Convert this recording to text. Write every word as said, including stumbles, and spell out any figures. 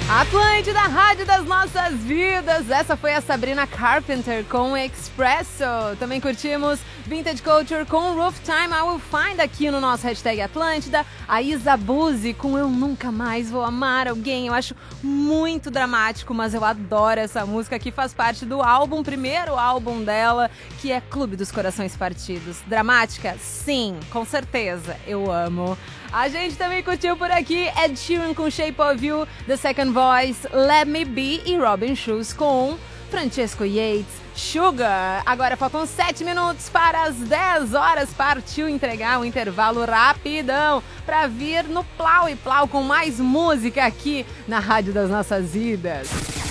Atlântida, rádio das nossas vidas. Essa foi a Sabrina Carpenter com Expresso. Também curtimos Vintage Culture com Roof Time I Will Find aqui no nosso hashtag Atlântida. A Isa Buzzi com Eu Nunca Mais Vou Amar Alguém. Eu acho muito dramático, mas eu adoro essa música que faz parte do álbum, primeiro álbum dela, que é Clube dos Corações Partidos. Dramática? Sim, com certeza. Eu amo. A gente também curtiu por aqui Ed Sheeran com Shape of You, The Second Voice, Let Me Be e Robin Schulz com Francesco Yates, Sugar. Agora faltam sete minutos para as dez horas. Partiu entregar um intervalo rapidão para vir no Plau e Plau com mais música aqui na Rádio das Nossas Vidas.